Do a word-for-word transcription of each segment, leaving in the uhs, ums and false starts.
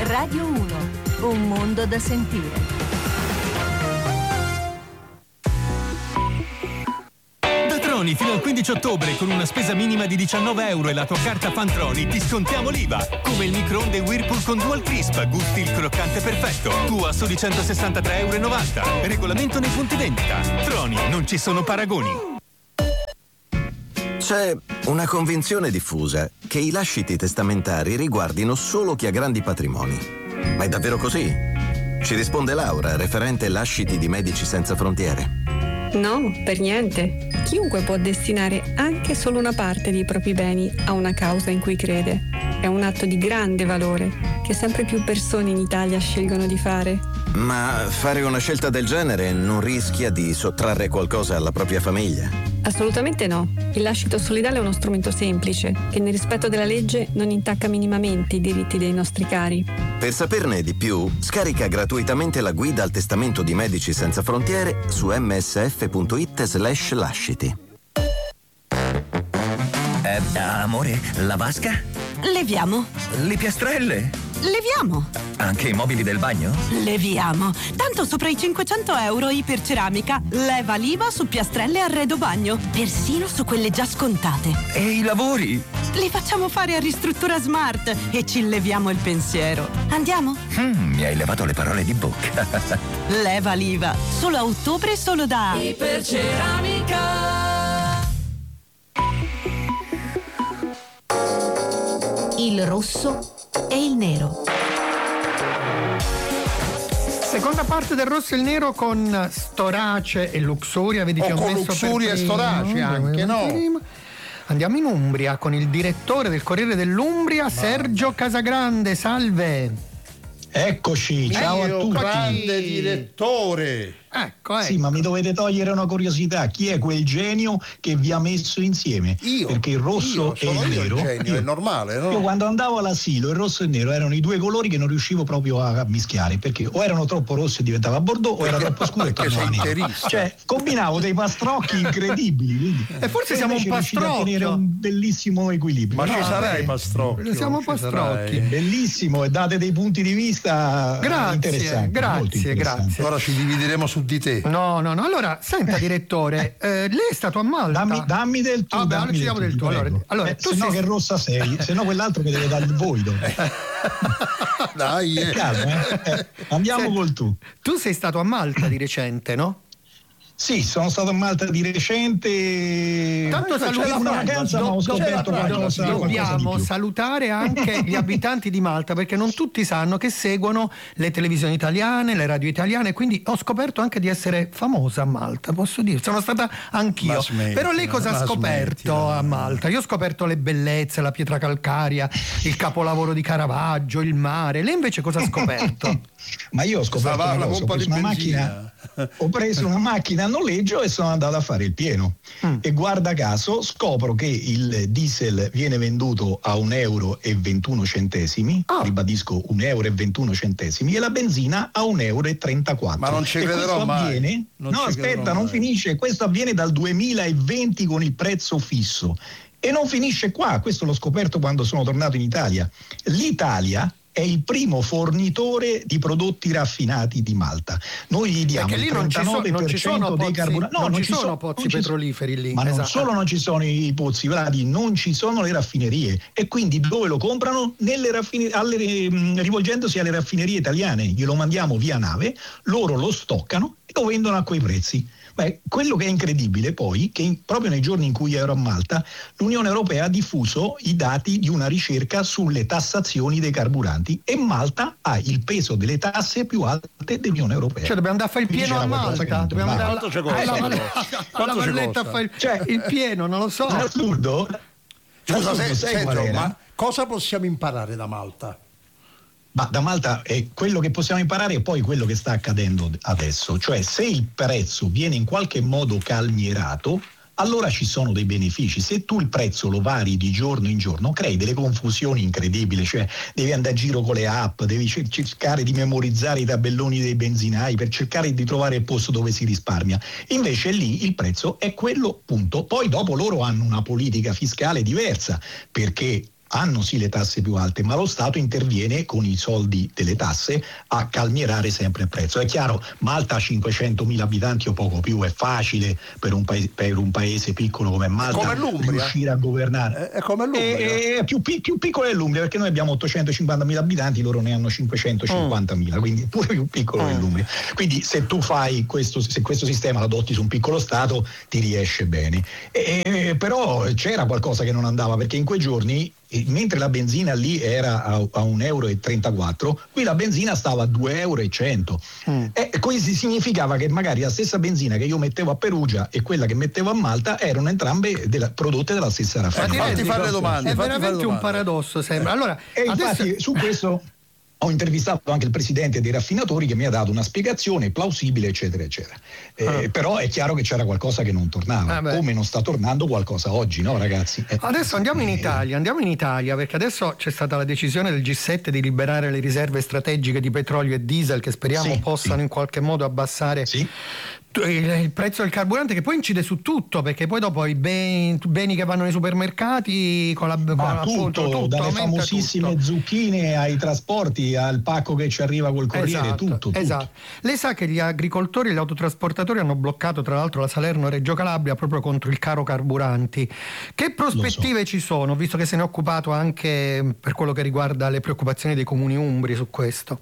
Radio uno, un mondo da sentire. Fino al quindici ottobre con una spesa minima di diciannove euro e la tua carta Fantroni ti scontiamo l'I V A. Come il microonde Whirlpool con Dual Crisp, gusti il croccante perfetto. Tu a soli centosessantatré e novanta euro. Regolamento nei punti vendita. Troni, non ci sono paragoni. C'è una convinzione diffusa che i lasciti testamentari riguardino solo chi ha grandi patrimoni. Ma è davvero così? Ci risponde Laura, referente lasciti di Medici Senza Frontiere. No, per niente. Chiunque può destinare anche solo una parte dei propri beni a una causa in cui crede. È un atto di grande valore che sempre più persone in Italia scelgono di fare. Ma fare una scelta del genere non rischia di sottrarre qualcosa alla propria famiglia? Assolutamente no. Il lascito solidale è uno strumento semplice che nel rispetto della legge non intacca minimamente i diritti dei nostri cari. Per saperne di più, scarica gratuitamente la guida al testamento di Medici Senza Frontiere su msf.it slash lasciti. Eh, amore, la vasca? Leviamo. Le piastrelle? Leviamo. Anche i mobili del bagno? Leviamo. Tanto sopra i cinquecento euro Iperceramica. Leva l'I V A su piastrelle e arredo bagno. Persino su quelle già scontate. E i lavori? Li facciamo fare a Ristruttura Smart e ci leviamo il pensiero. Andiamo? Mm, mi hai levato le parole di bocca. Leva l'I V A. Solo a ottobre, solo da Iperceramica. Il rosso e il nero. Seconda parte del rosso e il nero con Storace e Luxuria. Vedi che o ho con messo Luxuria per e Storace prima, anche, no? Prima. Andiamo in Umbria con il direttore del Corriere dell'Umbria, Ma... Sergio Casagrande. Salve. Eccoci, ciao Io, a tutti. Grande direttore. Ecco, ecco. Sì, ma mi dovete togliere una curiosità. Chi è quel genio che vi ha messo insieme? Io. Perché il rosso io, e il sono io nero. Il genio, io, è normale, no? Io quando andavo all'asilo, il rosso e il nero erano i due colori che non riuscivo proprio a mischiare, perché o erano troppo rossi e diventava bordeaux, o era troppo scuro e perché tornava sei nero. interista. Cioè, combinavo dei pastrocchi incredibili. Quindi, e forse siamo un pastrocchio. A tenere un bellissimo equilibrio. Ma no, ci sarai pastrocchio. Siamo pastrocchi. Bellissimo, e date dei punti di vista grazie, interessanti. Grazie, grazie. Ora ci divideremo su di te. No, no, no. Allora, senta, direttore, eh, lei è stato a Malta. Dammi, dammi del tuo. Ah, beh, allora ci diamo del tuo. Allora, allora, eh, tu se sei... no che rossa sei, se no quell'altro che deve dare il voido. Dai, eh. Calma, eh. Andiamo Senti, col tu. Tu sei stato a Malta di recente, no? Sì, sono stato a Malta di recente. Tanto salutiamo una vacanza, ma ho scoperto qualcosa. Dobbiamo salutare anche gli abitanti di Malta, perché non tutti sanno che seguono le televisioni italiane, le radio italiane, quindi ho scoperto anche di essere famosa a Malta, posso dire. Sono stata anch'io. Smetti, Però lei cosa ha scoperto smetti, a Malta? Io ho scoperto le bellezze, la pietra calcarea, il capolavoro di Caravaggio, il mare. Lei invece cosa ha scoperto? Ma io ho scoperto Stava una la cosa, ho pompa preso di una benzina. macchina, ho preso una macchina a noleggio e sono andato a fare il pieno. Mm. E guarda caso scopro che il diesel viene venduto a un euro e ventuno centesimi, oh. ribadisco un euro e ventuno centesimi, e la benzina a un euro e trentaquattro. Ma non ci e crederò mai. Avviene, non no, aspetta, non mai. finisce. Questo avviene dal duemilaventi con il prezzo fisso. E non finisce qua, questo l'ho scoperto quando sono tornato in Italia. L'Italia è il primo fornitore di prodotti raffinati di Malta. Noi gli diamo perché lì il non ci, so, non ci sono dei pozzi, carburanti. No, non non ci sono so, pozzi non petroliferi so, lì. Ma esatto. non solo non ci sono i pozzi, Vladi, non ci sono le raffinerie. E quindi dove lo comprano? Nelle raffine- alle, rivolgendosi alle raffinerie italiane. Glielo mandiamo via nave, loro lo stoccano e lo vendono a quei prezzi. Beh, quello che è incredibile poi, che in, proprio nei giorni in cui ero a Malta, l'Unione Europea ha diffuso i dati di una ricerca sulle tassazioni dei carburanti e Malta ha il peso delle tasse più alte dell'Unione Europea. Cioè dobbiamo andare a fare il pieno a Malta, dobbiamo andare quanto ci costa? alla valletta a fare il, cioè, il pieno, non lo so. È assurdo. Scusa, assurdo, se, sai qual Sergio, era? ma cosa possiamo imparare da Malta? Ma da Malta è quello che possiamo imparare e poi quello che sta accadendo adesso, cioè se il prezzo viene in qualche modo calmierato, allora ci sono dei benefici. Se tu il prezzo lo vari di giorno in giorno, crei delle confusioni incredibili, cioè devi andare a giro con le app, devi cercare di memorizzare i tabelloni dei benzinai per cercare di trovare il posto dove si risparmia. Invece lì il prezzo è quello, punto. Poi dopo loro hanno una politica fiscale diversa, perché hanno sì le tasse più alte, ma lo Stato interviene con i soldi delle tasse a calmierare sempre il prezzo. È chiaro, Malta ha cinquecentomila abitanti o poco più, è facile per un paese, per un paese piccolo come Malta come l'Umbria. riuscire a governare. È, è come l'Umbria. È, è più, più piccolo è l'Umbria, perché noi abbiamo ottocentocinquantamila abitanti, loro ne hanno cinquecentocinquantamila, mm. quindi pure più piccolo mm. è l'Umbria. Quindi se tu fai questo, se questo sistema lo adotti su un piccolo Stato, ti riesce bene. E, però c'era qualcosa che non andava, perché in quei giorni, mentre la benzina lì era a, a un euro e trentaquattro, qui la benzina stava a due euro e cento. Mm. E questo significava che magari la stessa benzina che io mettevo a Perugia e quella che mettevo a Malta erano entrambe della, prodotte dalla stessa raffineria. Fatti fare le domande. È fatti veramente fare domande. Un paradosso, sembra. Allora, e adesso... infatti su questo ho intervistato anche il presidente dei raffinatori, che mi ha dato una spiegazione plausibile, eccetera, eccetera. Eh, ah. Però è chiaro che c'era qualcosa che non tornava, ah come non sta tornando qualcosa oggi, no ragazzi? Eh, adesso andiamo in Italia, andiamo in Italia, perché adesso c'è stata la decisione del G sette di liberare le riserve strategiche di petrolio e diesel, che speriamo sì, possano sì. in qualche modo abbassare sì. il prezzo del carburante, che poi incide su tutto, perché poi dopo i beni, beni che vanno nei supermercati con la con tutto, appunto, tutto dalle famosissime tutto. zucchine ai trasporti, al pacco che ci arriva col corriere, esatto, tutto, tutto. Esatto. Lei sa che gli agricoltori e gli autotrasportatori hanno bloccato tra l'altro la Salerno-Reggio Calabria proprio contro il caro carburanti. Che prospettive so. ci sono, visto che se ne è occupato anche per quello che riguarda le preoccupazioni dei comuni umbri su questo?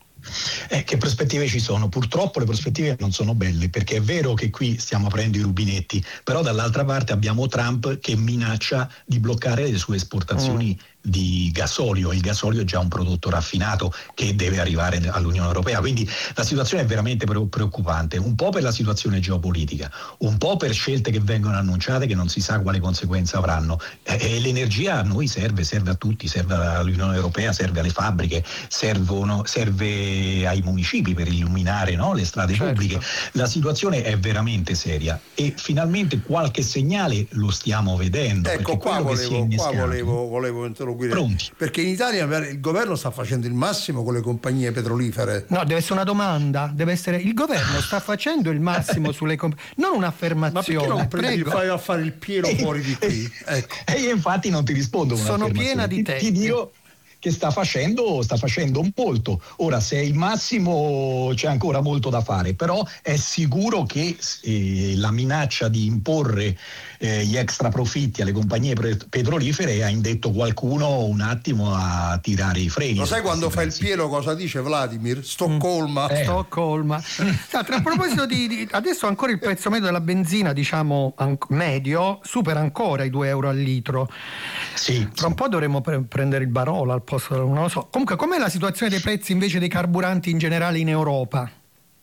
Eh, che prospettive ci sono? Purtroppo le prospettive non sono belle, perché è vero che qui stiamo aprendo i rubinetti, però dall'altra parte abbiamo Trump che minaccia di bloccare le sue esportazioni mm. di gasolio. Il gasolio è già un prodotto raffinato che deve arrivare all'Unione Europea, quindi la situazione è veramente preoccupante, un po' per la situazione geopolitica, un po' per scelte che vengono annunciate che non si sa quale conseguenza avranno. E l'energia a noi serve, serve a tutti, serve all'Unione Europea, serve alle fabbriche, servono, serve ai municipi per illuminare, no, le strade certo. pubbliche. La situazione è veramente seria e finalmente qualche segnale lo stiamo vedendo. Ecco, qua volevo, qua volevo, volevo interloquire. Pronti. Perché in Italia il governo sta facendo il massimo con le compagnie petrolifere. No, deve essere una domanda, deve essere il governo sta facendo il massimo sulle compagnie, non un'affermazione. Ma perché non prendi, fai a fare il pieno fuori di qui? Ecco. E io infatti non ti rispondo una Sono piena di te. Ti, ti dico che sta facendo, sta facendo molto. Ora, se è il massimo c'è ancora molto da fare, però è sicuro che eh, la minaccia di imporre eh, gli extra profitti alle compagnie pre- petrolifere ha indetto qualcuno un attimo a tirare i freni. Lo sai quando fa il pieno cosa dice Vladimir? Stoccolma. Eh. Stoccolma. A proposito di, di adesso ancora il prezzo medio della benzina, diciamo an- medio, supera ancora i due euro al litro. Sì. Tra un po' dovremmo pre- prendere il Barolo al posto, non lo so. Comunque, com'è la situazione dei prezzi invece dei carburanti in generale in Europa?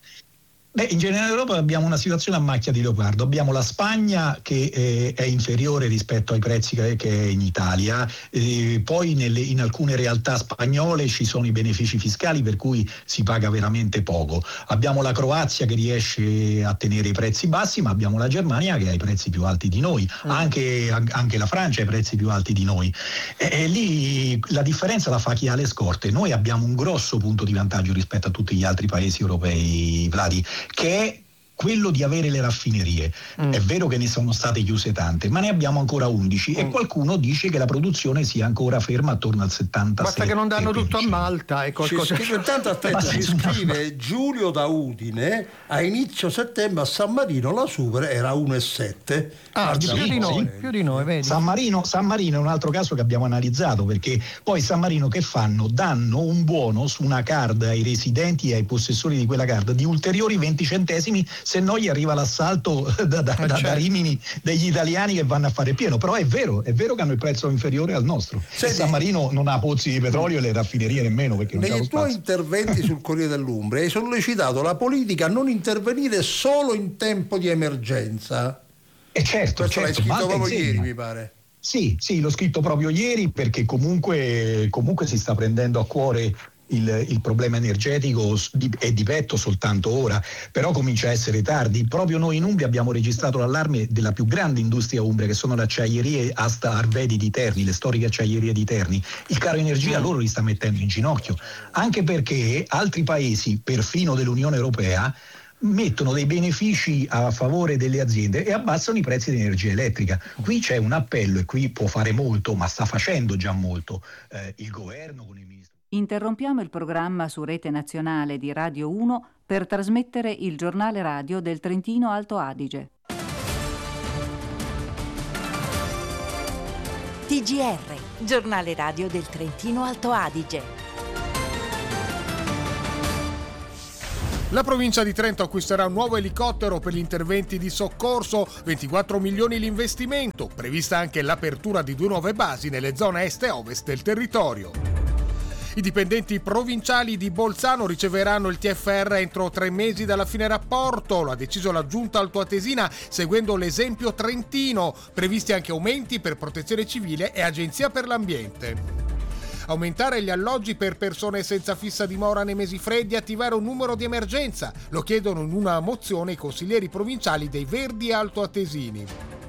Beh, in generale in Europa abbiamo una situazione a macchia di leopardo. Abbiamo la Spagna che eh, è inferiore rispetto ai prezzi che, che è in Italia, eh, poi nelle, in alcune realtà spagnole ci sono i benefici fiscali per cui si paga veramente poco. Abbiamo la Croazia che riesce a tenere i prezzi bassi, ma abbiamo la Germania che ha i prezzi più alti di noi, mm. anche, anche la Francia ha i prezzi più alti di noi. E, e lì la differenza la fa chi ha le scorte. Noi abbiamo un grosso punto di vantaggio rispetto a tutti gli altri paesi europei, Vladi, che è quello di avere le raffinerie. Mm. È vero che ne sono state chiuse tante, ma ne abbiamo ancora undici mm. e qualcuno dice che la produzione sia ancora ferma attorno al settantasette. Basta che non danno tutto a Malta e qualcosa. Ci scrive, intanto aspetta, ci scrive Giulio da Udine, a inizio settembre a San Marino la super era uno virgola sette. Ah, sì, più di noi, sì. più di noi, vedi. San Marino, San Marino è un altro caso che abbiamo analizzato, perché poi San Marino che fanno? Danno un buono su una card ai residenti e ai possessori di quella card di ulteriori venti centesimi se no gli arriva l'assalto da, da, da, da Rimini degli italiani che vanno a fare pieno. Però è vero, è vero che hanno il prezzo inferiore al nostro. Senti, San Marino non ha pozzi di petrolio e le raffinerie nemmeno, perché non negli tuoi interventi sul Corriere dell'Umbria hai sollecitato la politica a non intervenire solo in tempo di emergenza. E certo, questo certo, l'hai scritto proprio ieri, mi pare. Sì, sì, l'ho scritto proprio ieri perché comunque, comunque si sta prendendo a cuore il, il problema energetico è di petto soltanto ora, però comincia a essere tardi. Proprio noi in Umbria abbiamo registrato l'allarme della più grande industria umbria, che sono le acciaierie Asta Arvedi di Terni, le storiche acciaierie di Terni. Il caro energia loro li sta mettendo in ginocchio, anche perché altri paesi, perfino dell'Unione Europea, mettono dei benefici a favore delle aziende e abbassano i prezzi di energia elettrica. Qui c'è un appello e qui può fare molto, ma sta facendo già molto eh, il governo con il ministro. Interrompiamo il programma su Rete Nazionale di Radio uno per trasmettere il giornale radio del Trentino Alto Adige. T G R, giornale radio del Trentino Alto Adige. La provincia di Trento acquisterà un nuovo elicottero per gli interventi di soccorso, ventiquattro milioni l'investimento, prevista anche l'apertura di due nuove basi nelle zone est e ovest del territorio. I dipendenti provinciali di Bolzano riceveranno il T F R entro tre mesi dalla fine rapporto, lo ha deciso la giunta altoatesina seguendo l'esempio trentino, previsti anche aumenti per protezione civile e agenzia per l'ambiente. Aumentare gli alloggi per persone senza fissa dimora nei mesi freddi e attivare un numero di emergenza. Lo chiedono in una mozione i consiglieri provinciali dei Verdi altoatesini.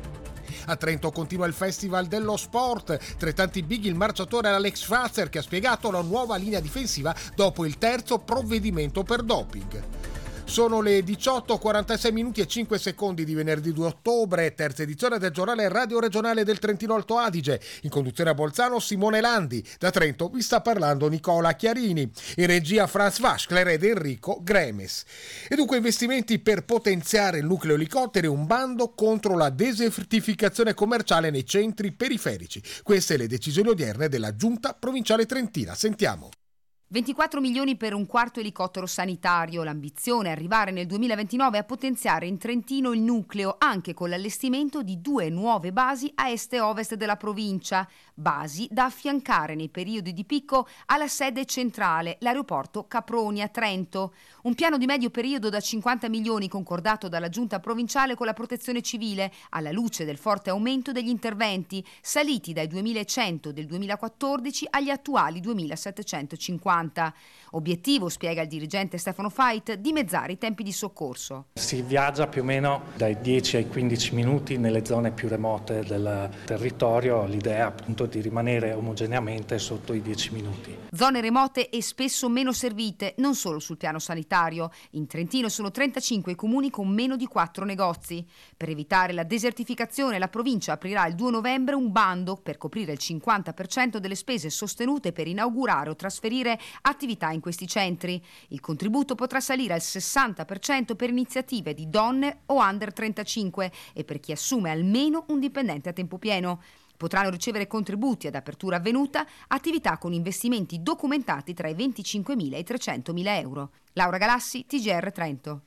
A Trento continua il Festival dello Sport. Tra i tanti big il marciatore Alex Schwarzer che ha spiegato la nuova linea difensiva dopo il terzo provvedimento per doping. Sono le diciotto, quarantasei minuti e cinque secondi di venerdì due ottobre, terza edizione del giornale radio regionale del Trentino Alto Adige. In conduzione a Bolzano Simone Landi, da Trento vi sta parlando Nicola Chiarini, in regia Franz Waschler ed Enrico Gremes. E dunque investimenti per potenziare il nucleo elicotteri, un bando contro la desertificazione commerciale nei centri periferici. Queste le decisioni odierne della Giunta Provinciale Trentina. Sentiamo. ventiquattro milioni per un quarto elicottero sanitario. L'ambizione è arrivare nel duemilaventinove a potenziare in Trentino il nucleo, anche con l'allestimento di due nuove basi a est e ovest della provincia. Basi da affiancare nei periodi di picco alla sede centrale, l'aeroporto Caproni a Trento. Un piano di medio periodo da cinquanta milioni concordato dalla giunta provinciale con la protezione civile, alla luce del forte aumento degli interventi, saliti dai duemilacento del duemilaquattordici agli attuali duemilasettecentocinquanta. Obiettivo, spiega il dirigente Stefano Fait, dimezzare i tempi di soccorso. Si viaggia più o meno dai dieci ai quindici minuti nelle zone più remote del territorio, l'idea appunto di rimanere omogeneamente sotto i dieci minuti. Zone remote e spesso meno servite, non solo sul piano sanitario. In Trentino sono trentacinque i comuni con meno di quattro negozi. Per evitare la desertificazione, la provincia aprirà il due novembre un bando per coprire il cinquanta per cento delle spese sostenute per inaugurare o trasferire attività in questi centri. Il contributo potrà salire al sessanta per cento per iniziative di donne o under trentacinque e per chi assume almeno un dipendente a tempo pieno. Potranno ricevere contributi ad apertura avvenuta attività con investimenti documentati tra i venticinquemila e i trecentomila euro. Laura Galassi, T G R Trento.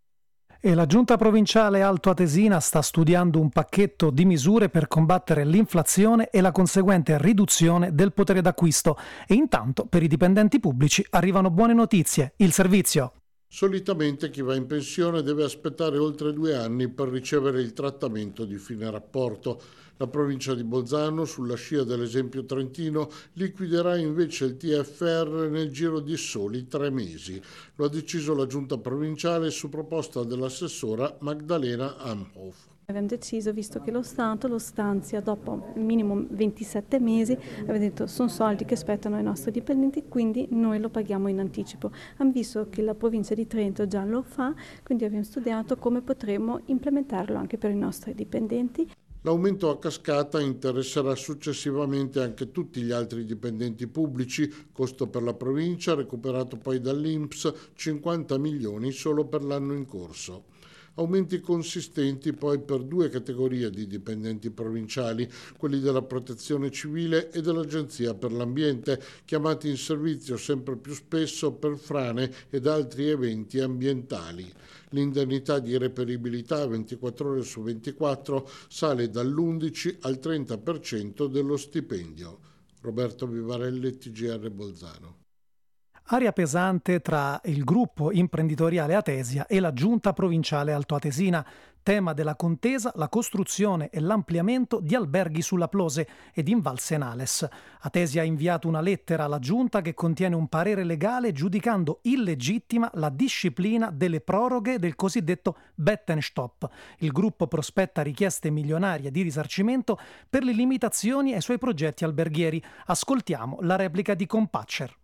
E la Giunta Provinciale Altoatesina sta studiando un pacchetto di misure per combattere l'inflazione e la conseguente riduzione del potere d'acquisto. E intanto per i dipendenti pubblici arrivano buone notizie. Il servizio. Solitamente chi va in pensione deve aspettare oltre due anni per ricevere il trattamento di fine rapporto. La provincia di Bolzano, sulla scia dell'esempio trentino, liquiderà invece il T F R nel giro di soli tre mesi. Lo ha deciso la giunta provinciale su proposta dell'assessora Magdalena Amhoff. Abbiamo deciso, visto che lo Stato lo stanzia dopo minimo ventisette mesi, abbiamo detto sono soldi che spettano ai nostri dipendenti, quindi noi lo paghiamo in anticipo. Abbiamo visto che la provincia di Trento già lo fa, quindi abbiamo studiato come potremmo implementarlo anche per i nostri dipendenti. L'aumento a cascata interesserà successivamente anche tutti gli altri dipendenti pubblici, costo per la provincia, recuperato poi dall'I N P S, cinquanta milioni solo per l'anno in corso. Aumenti consistenti poi per due categorie di dipendenti provinciali, quelli della Protezione Civile e dell'Agenzia per l'Ambiente, chiamati in servizio sempre più spesso per frane ed altri eventi ambientali. L'indennità di reperibilità ventiquattro ore su ventiquattro sale dall'undici al trenta per cento dello stipendio. Roberto Vivarelli, T G R Bolzano. Aria pesante tra il gruppo imprenditoriale Atesia e la giunta provinciale altoatesina. Tema della contesa, la costruzione e l'ampliamento di alberghi sulla Plose ed in Val Senales. Atesia ha inviato una lettera alla giunta che contiene un parere legale giudicando illegittima la disciplina delle proroghe del cosiddetto Bettenstop. Il gruppo prospetta richieste milionarie di risarcimento per le limitazioni ai suoi progetti alberghieri. Ascoltiamo la replica di Compatcher.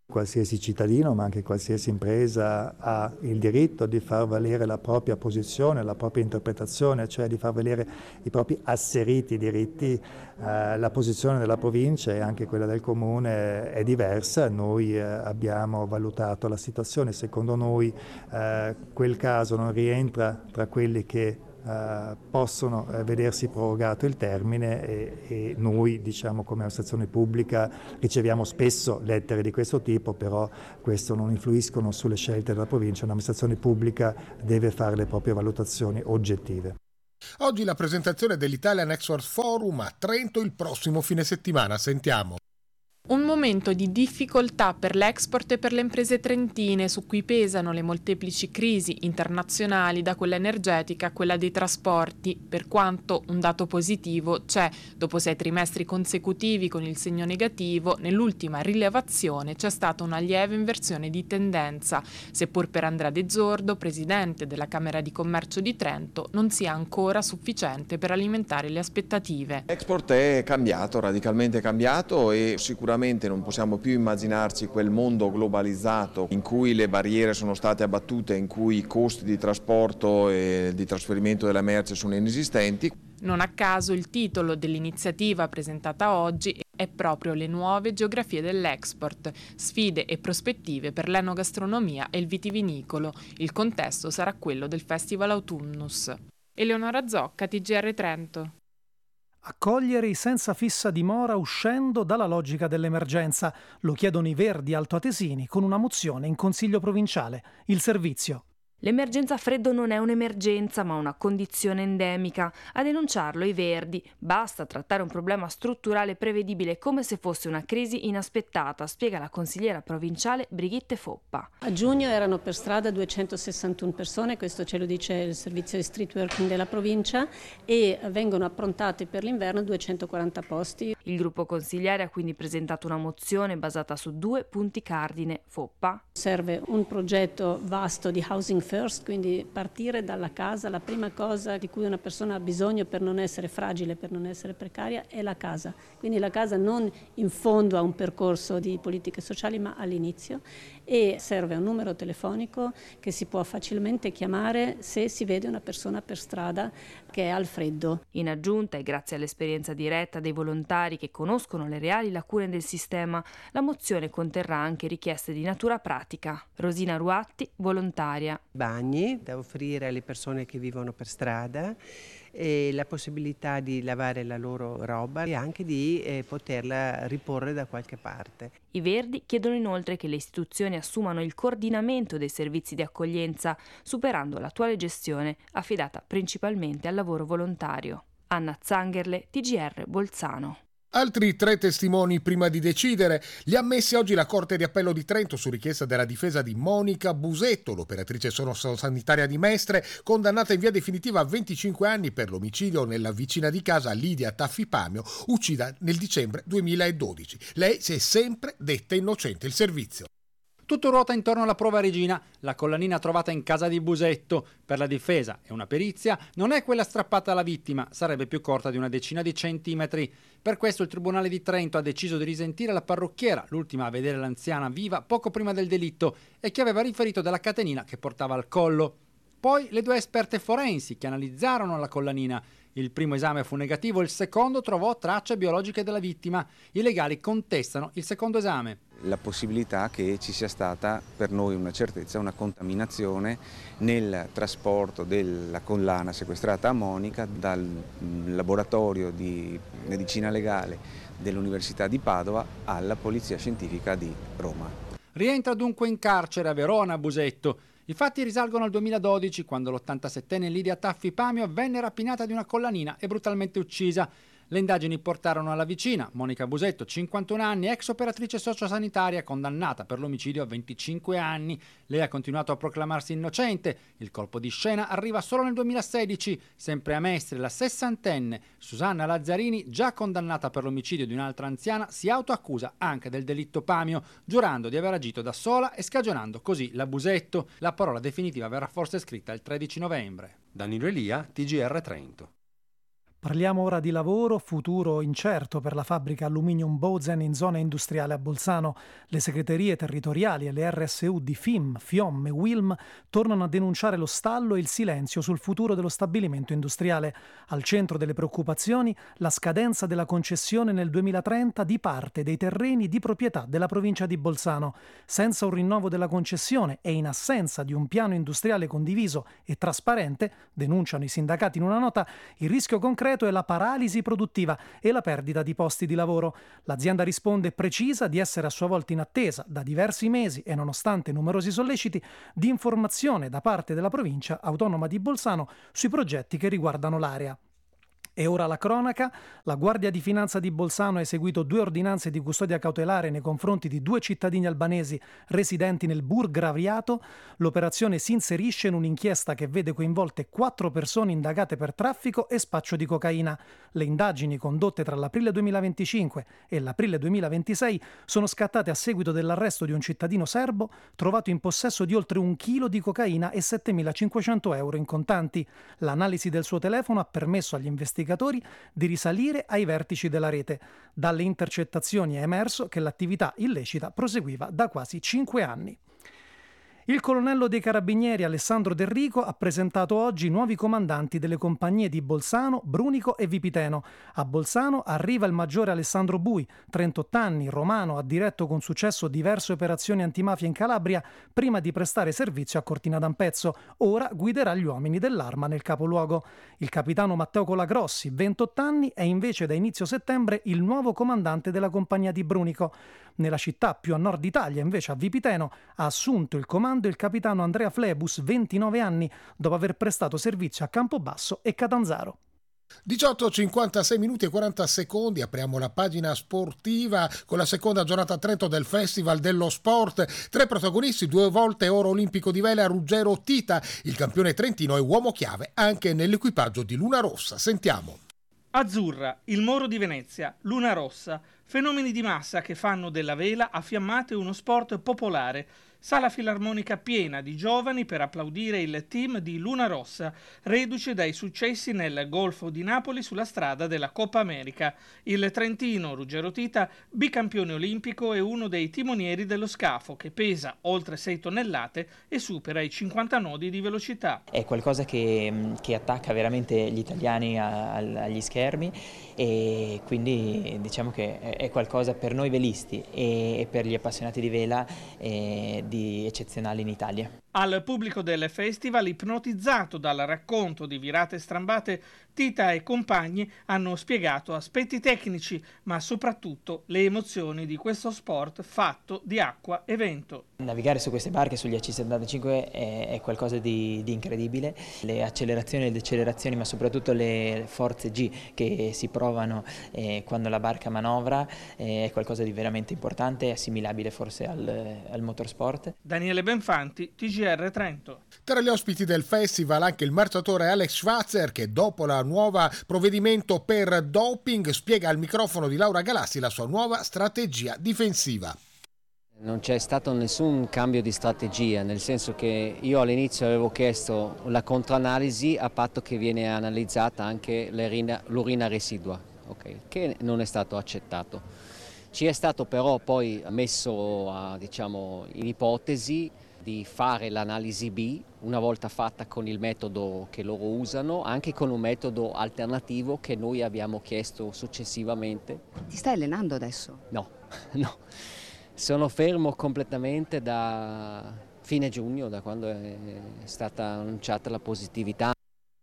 Qualsiasi cittadino, ma anche qualsiasi impresa, ha il diritto di far valere la propria posizione, la propria interpretazione, cioè di far valere i propri asseriti diritti. Eh, la posizione della provincia e anche quella del comune è diversa. Noi eh, abbiamo valutato la situazione, secondo noi eh, quel caso non rientra tra quelli che Uh, possono uh, vedersi prorogato il termine e, e noi, diciamo, come amministrazione pubblica riceviamo spesso lettere di questo tipo, però questo non influiscono sulle scelte della provincia. Un'amministrazione pubblica deve fare le proprie valutazioni oggettive. Oggi la presentazione dell'Italian Export Forum a Trento il prossimo fine settimana. Sentiamo. Un momento di difficoltà per l'export e per le imprese trentine, su cui pesano le molteplici crisi internazionali, da quella energetica a quella dei trasporti, per quanto un dato positivo c'è. Dopo sei trimestri consecutivi con il segno negativo, nell'ultima rilevazione c'è stata una lieve inversione di tendenza, seppur per Andrea De Zordo, presidente della Camera di Commercio di Trento, non sia ancora sufficiente per alimentare le aspettative. L'export è cambiato, radicalmente cambiato, e sicuramente non possiamo più immaginarci quel mondo globalizzato in cui le barriere sono state abbattute, in cui i costi di trasporto e di trasferimento della merce sono inesistenti. Non a caso il titolo dell'iniziativa presentata oggi è proprio Le nuove geografie dell'export, sfide e prospettive per l'enogastronomia e il vitivinicolo. Il contesto sarà quello del Festival Autumnus. Eleonora Zocca, T G R Trento. Accogliere i senza fissa dimora uscendo dalla logica dell'emergenza. Lo chiedono i Verdi altoatesini con una mozione in Consiglio provinciale. Il servizio. L'emergenza freddo non è un'emergenza, ma una condizione endemica. A denunciarlo i Verdi. Basta trattare un problema strutturale prevedibile come se fosse una crisi inaspettata, spiega la consigliera provinciale Brigitte Foppa. A giugno erano per strada duecentosessantuno persone, questo ce lo dice il servizio di street working della provincia, e vengono approntati per l'inverno duecentoquaranta posti. Il gruppo consigliare ha quindi presentato una mozione basata su due punti cardine. Foppa. Serve un progetto vasto di housing first, quindi partire dalla casa. La prima cosa di cui una persona ha bisogno per non essere fragile, per non essere precaria, è la casa. Quindi la casa non in fondo a un percorso di politiche sociali, ma all'inizio. E serve un numero telefonico che si può facilmente chiamare se si vede una persona per strada che è al freddo. In aggiunta, e grazie all'esperienza diretta dei volontari che conoscono le reali lacune del sistema, la mozione conterrà anche richieste di natura pratica. Rosina Ruatti, volontaria. Bagni da offrire alle persone che vivono per strada, e la possibilità di lavare la loro roba e anche di eh, poterla riporre da qualche parte. I Verdi chiedono inoltre che le istituzioni assumano il coordinamento dei servizi di accoglienza, superando l'attuale gestione affidata principalmente al lavoro volontario. Anna Zangerle, T G R Bolzano. Altri tre testimoni prima di decidere li ha ammessi oggi la Corte di Appello di Trento su richiesta della difesa di Monica Busetto, l'operatrice sociosanitaria di Mestre, condannata in via definitiva a venticinque anni per l'omicidio nella vicina di casa Lidia Taffipamio, uccisa nel dicembre duemiladodici. Lei si è sempre detta innocente. Il servizio. Tutto ruota intorno alla prova regina, la collanina trovata in casa di Busetto. Per la difesa e una perizia non è quella strappata alla vittima, sarebbe più corta di una decina di centimetri. Per questo il Tribunale di Trento ha deciso di risentire la parrucchiera, l'ultima a vedere l'anziana viva poco prima del delitto e che aveva riferito della catenina che portava al collo. Poi le due esperte forensi che analizzarono la collanina. Il primo esame fu negativo, il secondo trovò tracce biologiche della vittima. I legali contestano il secondo esame. La possibilità che ci sia stata, per noi una certezza, una contaminazione nel trasporto della collana sequestrata a Monica dal laboratorio di medicina legale dell'Università di Padova alla Polizia Scientifica di Roma. Rientra dunque in carcere a Verona Busetto. I fatti risalgono al duemiladodici, quando l'ottantasettenne Lidia Taffipamio venne rapinata di una collanina e brutalmente uccisa. Le indagini portarono alla vicina Monica Busetto, cinquantuno anni, ex operatrice sociosanitaria, condannata per l'omicidio a venticinque anni. Lei ha continuato a proclamarsi innocente. Il colpo di scena arriva solo nel duemilasedici. Sempre a Mestre, la sessantenne Susanna Lazzarini, già condannata per l'omicidio di un'altra anziana, si autoaccusa anche del delitto Pamio, giurando di aver agito da sola e scagionando così la Busetto. La parola definitiva verrà forse scritta il tredici novembre. Danilo Elia, T G R Trento. Parliamo ora di lavoro, futuro incerto per la fabbrica Aluminium Bozen in zona industriale a Bolzano. Le segreterie territoriali e le R S U di F I M, FIOM e WILM tornano a denunciare lo stallo e il silenzio sul futuro dello stabilimento industriale. Al centro delle preoccupazioni la scadenza della concessione nel duemilatrenta di parte dei terreni di proprietà della provincia di Bolzano. Senza un rinnovo della concessione e in assenza di un piano industriale condiviso e trasparente, denunciano i sindacati in una nota, il rischio concreto è la paralisi produttiva e la perdita di posti di lavoro. L'azienda risponde e precisa di essere a sua volta in attesa da diversi mesi e nonostante numerosi solleciti di informazione da parte della provincia autonoma di Bolzano sui progetti che riguardano l'area. E ora la cronaca. La Guardia di Finanza di Bolzano ha eseguito due ordinanze di custodia cautelare nei confronti di due cittadini albanesi residenti nel Burgravriato. L'operazione si inserisce in un'inchiesta che vede coinvolte quattro persone indagate per traffico e spaccio di cocaina. Le indagini condotte tra l'aprile duemilaventicinque e l'aprile duemilaventisei sono scattate a seguito dell'arresto di un cittadino serbo trovato in possesso di oltre un chilo di cocaina e settemilacinquecento euro in contanti. L'analisi del suo telefono ha permesso agli investigatori di risalire ai vertici della rete. Dalle intercettazioni è emerso che l'attività illecita proseguiva da quasi cinque anni. Il colonnello dei Carabinieri Alessandro Del Rico ha presentato oggi nuovi comandanti delle compagnie di Bolzano, Brunico e Vipiteno. A Bolzano arriva il maggiore Alessandro Bui, trentotto anni, romano, ha diretto con successo diverse operazioni antimafia in Calabria prima di prestare servizio a Cortina d'Ampezzo. Ora guiderà gli uomini dell'Arma nel capoluogo. Il capitano Matteo Colagrossi, ventotto anni, è invece da inizio settembre il nuovo comandante della compagnia di Brunico. Nella città più a nord Italia, invece a Vipiteno, ha assunto il comando il capitano Andrea Flebus, ventinove anni, dopo aver prestato servizio a Campobasso e Catanzaro. diciotto e cinquantasei minuti e quaranta secondi, apriamo la pagina sportiva con la seconda giornata a Trento del Festival dello Sport. Tre protagonisti, due volte oro olimpico di vela Ruggero Tita, il campione trentino è uomo chiave anche nell'equipaggio di Luna Rossa. Sentiamo. Azzurra, il Moro di Venezia, Luna Rossa, fenomeni di massa che fanno della vela a fiammate uno sport popolare. Sala filarmonica piena di giovani per applaudire il team di Luna Rossa, reduce dai successi nel Golfo di Napoli sulla strada della Coppa America. Il trentino Ruggero Tita, bicampione olimpico, è uno dei timonieri dello scafo che pesa oltre sei tonnellate e supera i cinquanta nodi di velocità. È qualcosa che, che attacca veramente gli italiani a, a, agli schermi e quindi diciamo che è, è qualcosa per noi velisti e, e per gli appassionati di vela e, di eccezionale in Italia. Al pubblico del festival, ipnotizzato dal racconto di virate strambate, Tita e compagni hanno spiegato aspetti tecnici, ma soprattutto le emozioni di questo sport fatto di acqua e vento. Navigare su queste barche, sugli A C settantacinque, è, è qualcosa di, di incredibile. Le accelerazioni e le decelerazioni, ma soprattutto le forze G che si provano eh, quando la barca manovra, eh, è qualcosa di veramente importante, assimilabile forse al, al motorsport. Daniele Benfanti, T G R Trento. Tra gli ospiti del festival anche il marciatore Alex Schwarzer, che dopo la nuova provvedimento per doping spiega al microfono di Laura Galassi la sua nuova strategia difensiva. Non c'è stato nessun cambio di strategia, nel senso che io all'inizio avevo chiesto la controanalisi a patto che viene analizzata anche l'urina residua, okay, che non è stato accettato. Ci è stato però poi messo a, diciamo, in ipotesi di fare l'analisi B, una volta fatta con il metodo che loro usano, anche con un metodo alternativo che noi abbiamo chiesto successivamente. Ti stai allenando adesso? No, no. Sono fermo completamente da fine giugno, da quando è stata annunciata la positività.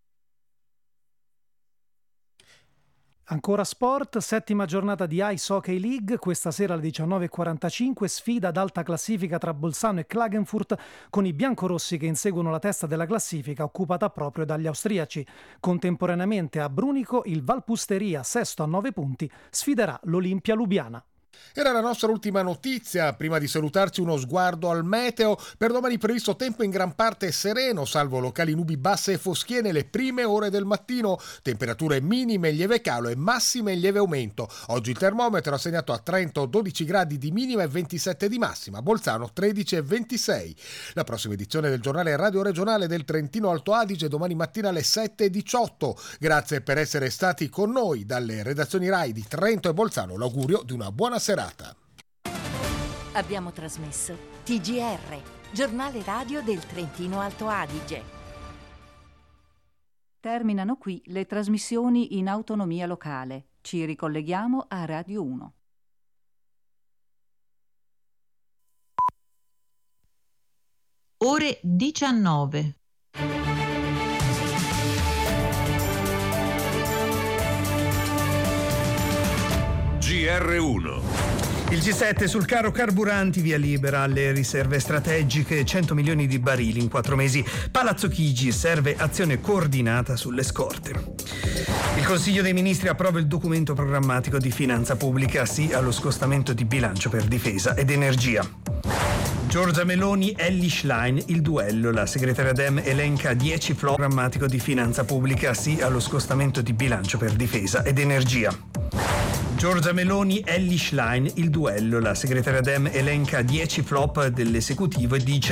Ancora sport, settima giornata di Ice Hockey League, questa sera alle diciannove e quarantacinque, sfida ad alta classifica tra Bolzano e Klagenfurt con i biancorossi che inseguono la testa della classifica occupata proprio dagli austriaci. Contemporaneamente a Brunico il Valpusteria, sesto a nove punti, sfiderà l'Olimpia Lubiana. Era la nostra ultima notizia. Prima di salutarci uno sguardo al meteo. Per domani previsto tempo in gran parte sereno, salvo locali nubi basse e foschie nelle prime ore del mattino. Temperature minime in lieve calo e massime in lieve aumento. Oggi il termometro ha segnato a Trento dodici gradi di minima e ventisette di massima, a Bolzano tredici e ventisei. La prossima edizione del giornale radio regionale del Trentino Alto Adige domani mattina alle sette e diciotto. Grazie per essere stati con noi. Dalle redazioni Rai di Trento e Bolzano l'augurio di una buona serata. Abbiamo trasmesso T G R, giornale radio del Trentino Alto Adige. Terminano qui le trasmissioni in autonomia locale. Ci ricolleghiamo a Radio uno. Ore diciannove. G R uno. Il G sette sul caro carburanti, via libera alle riserve strategiche, cento milioni di barili in quattro mesi. Palazzo Chigi, serve azione coordinata sulle scorte. Il Consiglio dei Ministri approva il documento programmatico di finanza pubblica, sì allo scostamento di bilancio per difesa ed energia. Giorgia Meloni, Elly Schlein, il duello. La segretaria Dem elenca dieci flop programmatico di finanza pubblica, sì allo scostamento di bilancio per difesa ed energia. Giorgia Meloni, Elly Schlein, il duello. La segretaria Dem elenca dieci flop dell'esecutivo e dice